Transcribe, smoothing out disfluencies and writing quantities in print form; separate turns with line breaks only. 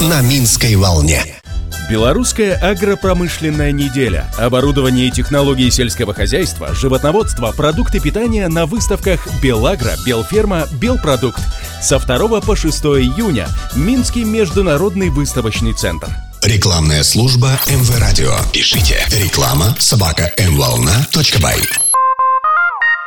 на Минской волне.
Белорусская агропромышленная неделя. Оборудование и технологии сельского хозяйства, животноводство, продукты питания на выставках «Белагро», «Белферма», «Белпродукт». Со 2 по 6 июня. Минский международный выставочный центр.
Рекламная служба МВ Радио. Пишите реклама@mvolna.by.